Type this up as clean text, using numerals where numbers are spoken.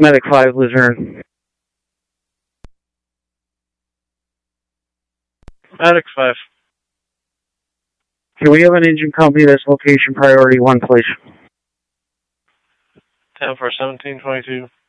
Medic 5, Luzerne. Medic 5. Can we have an engine company that's location priority 1, please? 10 for 1722.